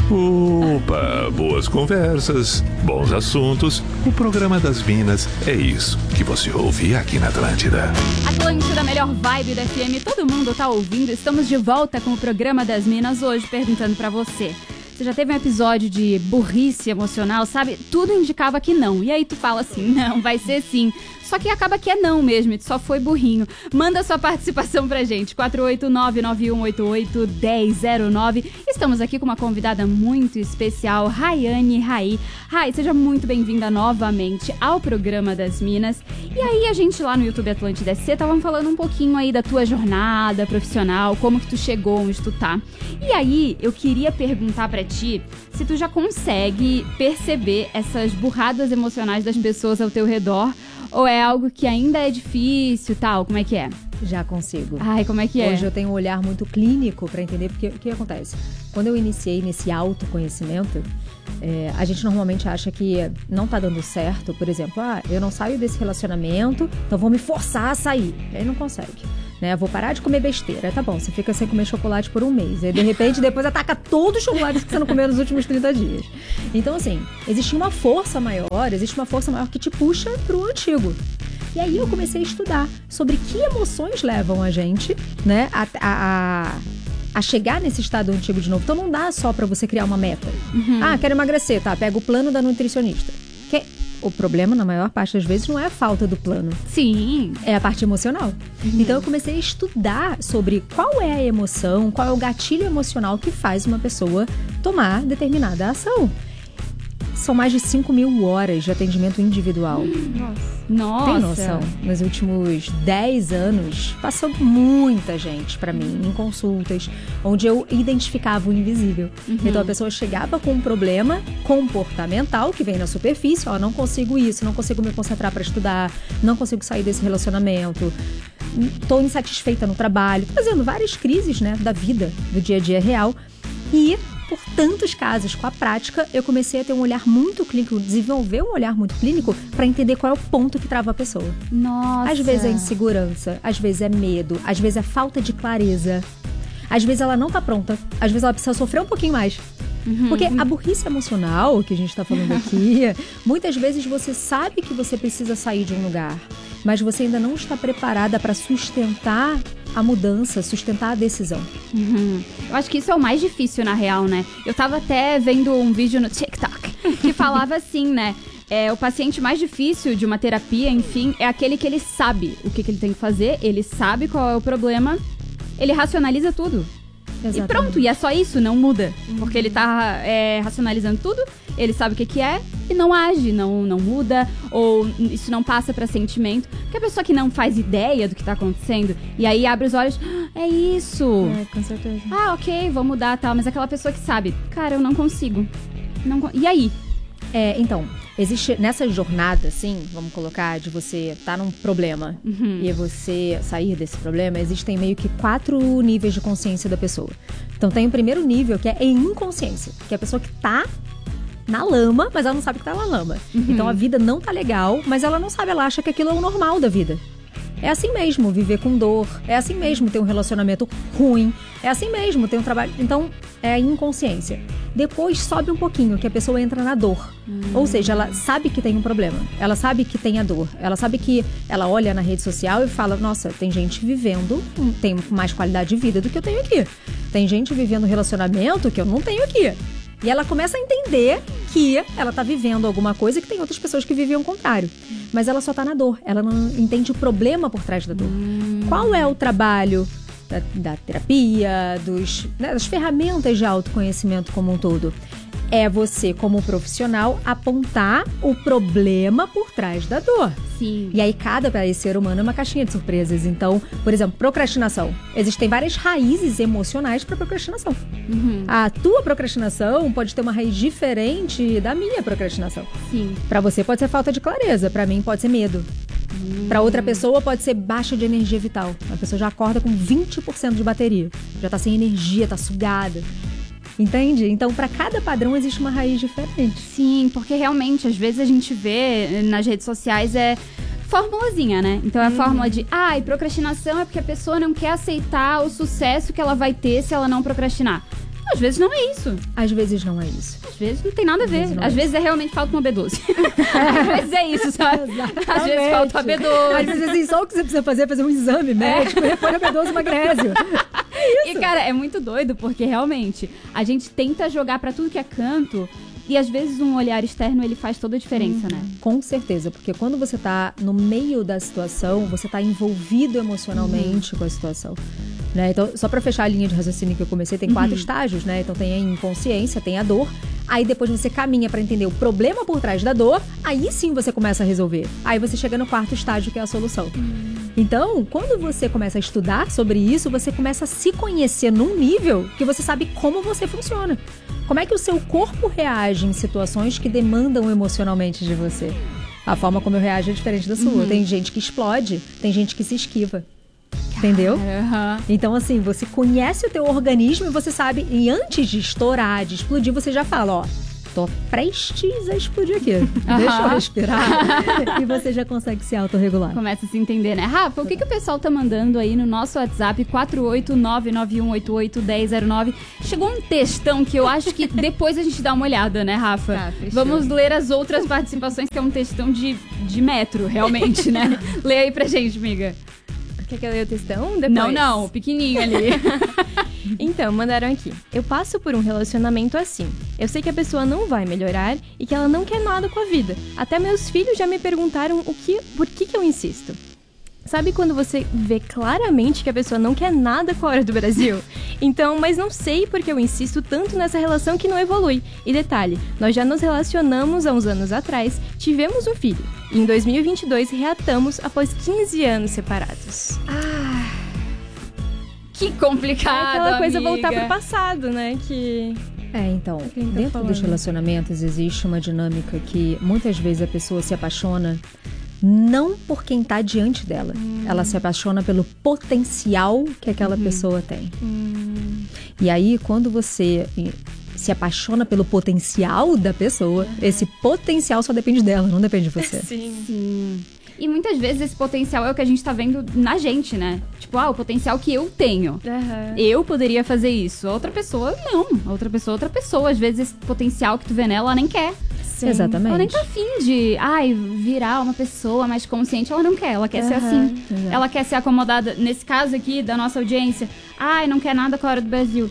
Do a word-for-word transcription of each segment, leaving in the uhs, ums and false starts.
Opa, boas conversas, bons assuntos. O programa das Minas é isso que você ouve aqui na Atlântida. Atlântida, melhor vibe da F M, todo mundo tá ouvindo. Estamos de volta com o programa das Minas hoje, perguntando pra você. Você já teve um episódio de burrice emocional, sabe? Tudo indicava que não. E aí tu fala assim, não, vai ser sim. Só que acaba que é não mesmo, tu só foi burrinho. Manda sua participação pra gente, quatro oito nove, nove um oito oito, um zero zero nove. Estamos aqui com uma convidada muito especial, Rayane Rai. Rai, seja muito bem-vinda novamente ao programa das Minas. E aí a gente lá no YouTube Atlântida S C tava falando um pouquinho aí da tua jornada profissional, como que tu chegou onde tu tá. E aí eu queria perguntar pra ti se tu já consegue perceber essas burradas emocionais das pessoas ao teu redor, ou é algo que ainda é difícil, tal? Como é que é? Já consigo. Ai, como é que é? Hoje eu tenho um olhar muito clínico para entender porque o que acontece. Quando eu iniciei nesse autoconhecimento, é, a gente normalmente acha que não tá dando certo. Por exemplo, ah, eu não saio desse relacionamento, então vou me forçar a sair. Aí não consegue. Né? Vou parar de comer besteira. Tá bom, você fica sem comer chocolate por um mês. Aí, de repente, depois ataca todo o chocolate que você não comeu nos últimos trinta dias. Então, assim, existe uma força maior, existe uma força maior que te puxa pro antigo. E aí eu comecei a estudar sobre que emoções levam a gente, né, a, a, a chegar nesse estado antigo de novo. Então não dá só pra você criar uma meta. Uhum. Ah, quero emagrecer, tá? Pega o plano da nutricionista. Que... O problema, na maior parte das vezes, não é a falta do plano. Sim. É a parte emocional. Uhum. Então eu comecei a estudar sobre qual é a emoção, qual é o gatilho emocional que faz uma pessoa tomar determinada ação. São mais de cinco mil horas de atendimento individual. Nossa. Nossa. Tem noção? Nos últimos dez anos, passou muita gente pra mim em consultas, onde eu identificava o invisível. Uhum. Então a pessoa chegava com um problema comportamental que vem na superfície. Ó, não consigo isso, não consigo me concentrar pra estudar, não consigo sair desse relacionamento, tô insatisfeita no trabalho, fazendo várias crises, né, da vida, do dia a dia real. E por tantos casos, com a prática, eu comecei a ter um olhar muito clínico, desenvolver um olhar muito clínico para entender qual é o ponto que trava a pessoa. Nossa! Às vezes é insegurança, às vezes é medo, às vezes é falta de clareza. Às vezes ela não tá pronta, às vezes ela precisa sofrer um pouquinho mais. Uhum. Porque a burrice emocional, que a gente tá falando aqui, muitas vezes você sabe que você precisa sair de um lugar, mas você ainda não está preparada para sustentar a mudança, sustentar a decisão. Uhum. Eu acho que isso é o mais difícil, na real, né? Eu tava até vendo um vídeo no TikTok que falava assim, né? É, o paciente mais difícil de uma terapia, enfim, é aquele que ele sabe o que, que ele tem que fazer, ele sabe qual é o problema, ele racionaliza tudo. Exatamente. E pronto, e é só isso, não muda. Uhum. Porque ele tá é, racionalizando tudo, ele sabe o que, que é e não age, não, não muda, ou isso não passa pra sentimento. Porque a pessoa que não faz ideia do que tá acontecendo e aí abre os olhos, ah, é isso. É, com certeza. Ah, ok, vou mudar, tal. Mas aquela pessoa que sabe, cara, eu não consigo. Não, e aí? É, então, existe nessa jornada, assim, vamos colocar, de você estar tá num problema uhum. e você sair desse problema, existem meio que quatro níveis de consciência da pessoa. Então tem o primeiro nível, que é a inconsciência, que é a pessoa que tá na lama, mas ela não sabe que tá na lama. Uhum. Então a vida não tá legal, mas ela não sabe, ela acha que aquilo é o normal da vida. É assim mesmo viver com dor, é assim mesmo ter um relacionamento ruim, é assim mesmo ter um trabalho... Então, é a inconsciência. Depois sobe um pouquinho, que a pessoa entra na dor. Hum. Ou seja, ela sabe que tem um problema, ela sabe que tem a dor, ela sabe que ela olha na rede social e fala, nossa, tem gente vivendo, tem mais qualidade de vida do que eu tenho aqui. Tem gente vivendo um relacionamento que eu não tenho aqui. E ela começa a entender que ela tá vivendo alguma coisa que tem outras pessoas que vivem o contrário. Mas ela só tá na dor, ela não entende o problema por trás da dor. Hum. Qual é o trabalho da, da terapia, dos, né, das ferramentas de autoconhecimento como um todo? É você, como profissional, apontar o problema por trás da dor. Sim. E aí, cada ser humano é uma caixinha de surpresas. Então, por exemplo, procrastinação. Existem várias raízes emocionais para procrastinação. Uhum. A tua procrastinação pode ter uma raiz diferente da minha procrastinação. Sim. Para você pode ser falta de clareza, para mim pode ser medo. Hum. Para outra pessoa pode ser baixa de energia vital. A pessoa já acorda com vinte por cento de bateria. Já tá sem energia, tá sugada. Entende? Então, para cada padrão existe uma raiz diferente. Sim, porque realmente, às vezes a gente vê nas redes sociais é formulazinha, né? Então, é a hum. fórmula de, ah, e procrastinação é porque a pessoa não quer aceitar o sucesso que ela vai ter se ela não procrastinar. Às vezes não é isso. Às vezes não é isso. Às vezes não tem nada a ver. Às vezes, Às vezes é realmente falta uma B doze. Às vezes é isso, sabe? Exatamente. Às vezes falta uma B doze. Às vezes, assim, só o que você precisa fazer é fazer um exame médico e repor a B doze e magnésio. É isso. E, cara, é muito doido, porque realmente a gente tenta jogar pra tudo que é canto. E às vezes um olhar externo, ele faz toda a diferença, Uhum. né? Com certeza, porque quando você tá no meio da situação, você tá envolvido emocionalmente uhum. com a situação. Né? Então, só pra fechar a linha de raciocínio que eu comecei, tem quatro uhum. estágios, né? Então tem a inconsciência, tem a dor. Aí depois você caminha pra entender o problema por trás da dor. Aí sim você começa a resolver. Aí você chega no quarto estágio, que é a solução. Uhum. Então, quando você começa a estudar sobre isso, você começa a se conhecer num nível que você sabe como você funciona. Como é que o seu corpo reage em situações que demandam emocionalmente de você? A forma como eu reajo é diferente da sua. Uhum. Tem gente que explode, tem gente que se esquiva. Entendeu? Uhum. Então, assim, você conhece o teu organismo e você sabe... E antes de estourar, de explodir, você já fala, ó... Tô prestes a explodir aqui. Uhum. Deixa eu respirar. E você já consegue se autorregular. Começa a se entender, né? Rafa, o que, que o pessoal tá mandando aí no nosso WhatsApp? quatro oito nove nove um oito oito um zero zero nove. Chegou um textão que eu acho que depois a gente dá uma olhada, né, Rafa? Tá, vamos ler as outras participações, que é um textão de, de metro, realmente, né? Lê aí pra gente, amiga. Quer que eu leia o textão? Depois? Não, não, pequenininho ali. Então, mandaram aqui. Eu passo por um relacionamento assim. Eu sei que a pessoa não vai melhorar e que ela não quer nada com a vida. Até meus filhos já me perguntaram o que, por que, que eu insisto. Sabe quando você vê claramente que a pessoa não quer nada com a hora do Brasil? Então, mas não sei porque eu insisto tanto nessa relação que não evolui. E detalhe, nós já nos relacionamos há uns anos atrás, tivemos um filho. E em dois mil e vinte e dois reatamos após quinze anos separados. Ah, que complicado, é aquela coisa amiga. voltar pro passado, né? Que... É, então, tá dentro falando. dos relacionamentos existe uma dinâmica que muitas vezes a pessoa se apaixona não por quem tá diante dela. Hum. Ela se apaixona pelo potencial que aquela uhum. pessoa tem. Hum. E aí, quando você se apaixona pelo potencial da pessoa, uhum. esse potencial só depende dela, não depende de você. Sim. Sim. E muitas vezes esse potencial é o que a gente tá vendo na gente, né? Tipo, ah, o potencial que eu tenho. Uhum. Eu poderia fazer isso. Outra pessoa, não. Outra pessoa, outra pessoa. Às vezes esse potencial que tu vê nela, ela nem quer. Sim. Exatamente. Ela nem tá afim de, ai, virar uma pessoa mais consciente. Ela não quer, ela quer uhum. ser assim. Exato. Ela quer ser acomodada. Nesse caso aqui, da nossa audiência, ai, não quer nada com a hora do Brasil.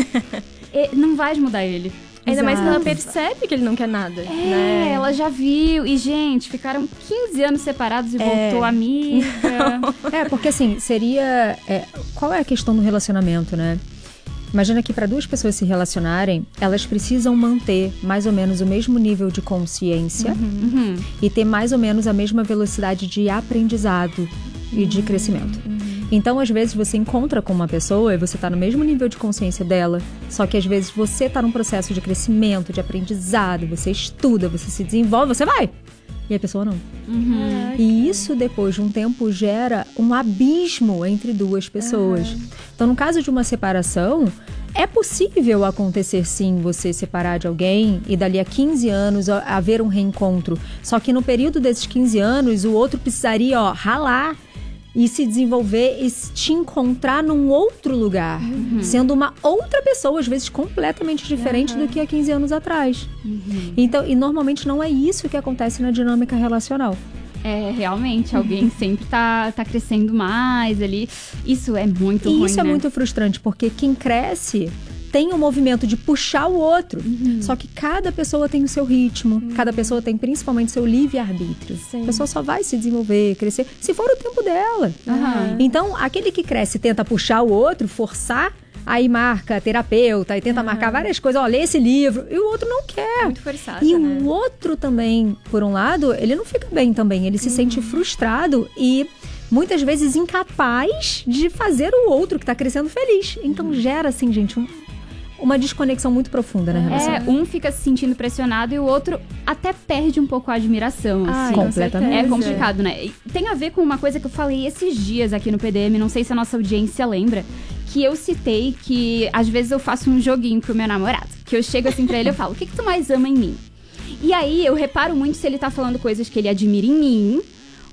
E não vai mudar ele. Ainda Exato. mais que ela percebe que ele não quer nada. É, né? ela já viu. E, gente, ficaram quinze anos separados e é. voltou amiga. É, porque assim, seria... É, qual é a questão do relacionamento, né? Imagina que para duas pessoas se relacionarem, elas precisam manter mais ou menos o mesmo nível de consciência uhum. Uhum. e ter mais ou menos a mesma velocidade de aprendizado e de crescimento. Uhum. Então, às vezes, você encontra com uma pessoa e você tá no mesmo nível de consciência dela, só que às vezes você tá num processo de crescimento, de aprendizado, você estuda, você se desenvolve, você vai! E a pessoa não. Uhum. E isso, depois de um tempo, gera um abismo entre duas pessoas. Uhum. Então, no caso de uma separação, é possível acontecer, sim, você separar de alguém e dali a quinze anos haver um reencontro. Só que no período desses quinze anos, o outro precisaria, ó, ralar e se desenvolver e te encontrar num outro lugar, uhum. sendo uma outra pessoa, às vezes completamente diferente uhum. do que há quinze anos atrás. Uhum. Então, e normalmente não é isso que acontece na dinâmica relacional. É, realmente, alguém sempre tá, tá crescendo mais ali. Isso é muito ruim, E isso é né? muito frustrante, porque quem cresce tem o movimento de puxar o outro. Uhum. Só que cada pessoa tem o seu ritmo. Uhum. Cada pessoa tem principalmente seu livre-arbítrio. Sim. A pessoa só vai se desenvolver, crescer, se for o tempo dela. Uhum. Então, aquele que cresce e tenta puxar o outro, forçar, aí marca terapeuta, e tenta uhum. marcar várias coisas. Ó, lê esse livro. E o outro não quer. Muito forçado, E né? o outro também, por um lado, ele não fica bem também. Ele se uhum. sente frustrado e muitas vezes incapaz de fazer o outro que tá crescendo feliz. Então, uhum. gera, assim, gente, um... uma desconexão muito profunda na relação. É, um fica se sentindo pressionado e o outro até perde um pouco a admiração. Ah, assim. completamente. É complicado, né? E tem a ver com uma coisa que eu falei esses dias aqui no P D M, não sei se a nossa audiência lembra, que eu citei que às vezes eu faço um joguinho pro meu namorado, que eu chego assim pra ele e eu falo, o que que tu mais ama em mim? E aí eu reparo muito se ele tá falando coisas que ele admira em mim,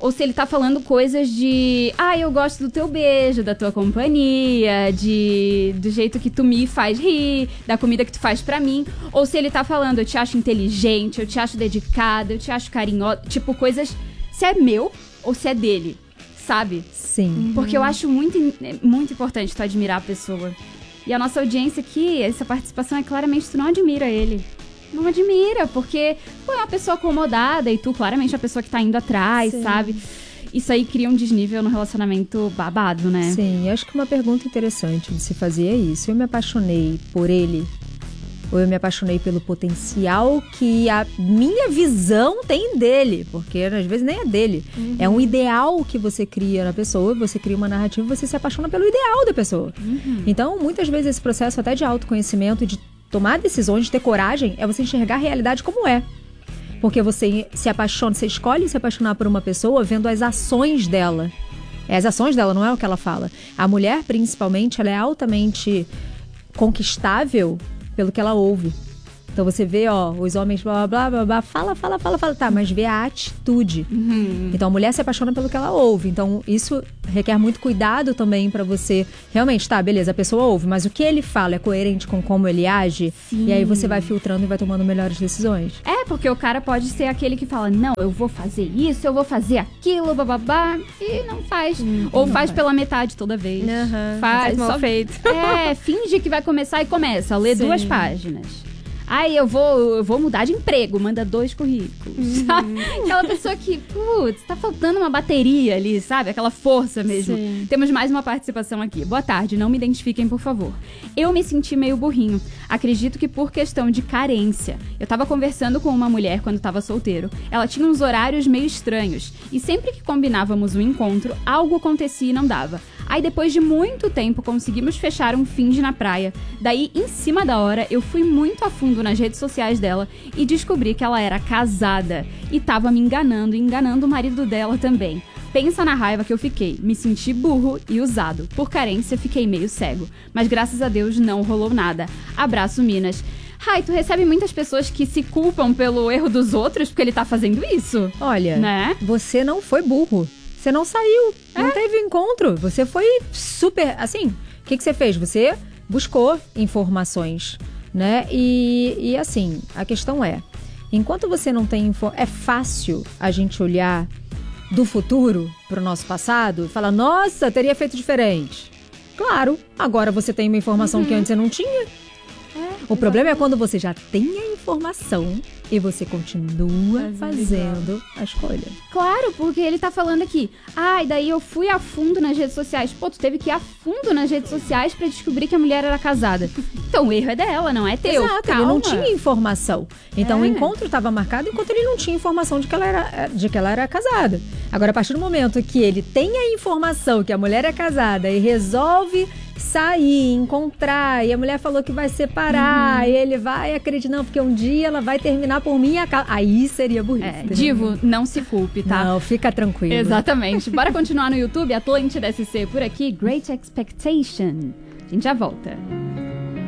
Ou se ele tá falando coisas de... Ah, eu gosto do teu beijo, da tua companhia, de, do jeito que tu me faz rir, da comida que tu faz pra mim. Ou se ele tá falando, eu te acho inteligente, eu te acho dedicada, eu te acho carinhosa. Tipo, coisas... Se é meu ou se é dele, sabe? Sim. Porque eu acho muito, muito importante tu admirar a pessoa. E a nossa audiência aqui, essa participação é claramente tu não admira ele. Não admira, porque pô, é uma pessoa acomodada e tu claramente é a pessoa que tá indo atrás, Sim. sabe? Isso aí cria um desnível no relacionamento babado, né? Sim, acho que uma pergunta interessante de se fazer é isso. Eu me apaixonei por ele ou eu me apaixonei pelo potencial que a minha visão tem dele? Porque às vezes nem é dele. Uhum. É um ideal que você cria na pessoa, você cria uma narrativa e você se apaixona pelo ideal da pessoa. Uhum. Então, muitas vezes esse processo até de autoconhecimento, de tomar decisões, de ter coragem, é você enxergar a realidade como é. Porque você se apaixona, você escolhe se apaixonar por uma pessoa vendo as ações dela. É as ações dela, não é o que ela fala. A mulher, principalmente, ela é altamente conquistável pelo que ela ouve. Então você vê, ó, os homens blá, blá, blá, blá, fala, fala, fala, fala, tá, mas vê a atitude. Uhum. Então a mulher se apaixona pelo que ela ouve. Então isso requer muito cuidado também pra você, realmente, tá, beleza, a pessoa ouve, mas o que ele fala é coerente com como ele age? Sim. E aí você vai filtrando e vai tomando melhores decisões. É, porque o cara pode ser aquele que fala, não, eu vou fazer isso, eu vou fazer aquilo, bababá, e não faz. Hum, Ou não faz, faz pela metade toda vez. Uhum. Faz, mal só feito. É, finge que vai começar e começa, lê Sim. duas páginas. Ai, eu vou, eu vou mudar de emprego, manda dois currículos, uhum. sabe? Aquela pessoa que, putz, tá faltando uma bateria ali, sabe? Aquela força mesmo. Sim. Temos mais uma participação aqui. Boa tarde, não me identifiquem, por favor. Eu me senti meio burrinho. Acredito que por questão de carência. Eu tava conversando com uma mulher quando tava solteiro. Ela tinha uns horários meio estranhos. E sempre que combinávamos um encontro, algo acontecia e não dava. Aí depois de muito tempo conseguimos fechar um finde na praia. Daí, em cima da hora, eu fui muito a fundo nas redes sociais dela e descobri que ela era casada e tava me enganando e enganando o marido dela também. Pensa na raiva que eu fiquei. Me senti burro e usado. Por carência, fiquei meio cego. Mas graças a Deus não rolou nada. Abraço, Minas. Rai, tu recebe muitas pessoas que se culpam pelo erro dos outros porque ele tá fazendo isso? Olha, né? Você não foi burro. Você não saiu, é? Não teve encontro. Você foi super, assim, o que, que você fez? Você buscou informações, né? E, e assim, a questão é, enquanto você não tem informação, é fácil a gente olhar do futuro pro nosso passado e falar, nossa, teria feito diferente. Claro, agora você tem uma informação uhum. que antes você não tinha. É, o exatamente. Problema é quando você já tem a informação e você continua fazendo a escolha. Claro, porque ele tá falando aqui, ah, e daí eu fui a fundo nas redes sociais. Pô, tu teve que ir a fundo nas redes sociais pra descobrir que a mulher era casada. Então o erro é dela, não é teu. Exato, calma. Ele não tinha informação. Então é. o encontro estava marcado enquanto ele não tinha informação de que, ela era, de que ela era casada. Agora, a partir do momento que ele tem a informação que a mulher é casada e resolve sair, encontrar, e a mulher falou que vai separar, uhum. e ele vai acreditar, não, porque um dia ela vai terminar por mim, aí seria burrice. É, Divo, não se culpe, tá? Não, fica tranquilo. Exatamente. Bora continuar no YouTube, Atlântida S C por aqui, Great Expectation. A gente já volta.